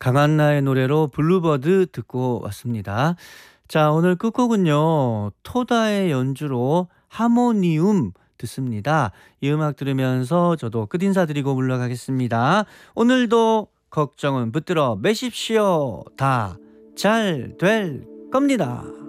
강한나의 노래로 블루버드 듣고 왔습니다. 자, 오늘 끝곡은요, 토다의 연주로 하모니움 듣습니다. 이 음악 들으면서 저도 끝인사드리고 물러가겠습니다. 오늘도 걱정은 붙들어 매십시오. 다 잘 될 겁니다.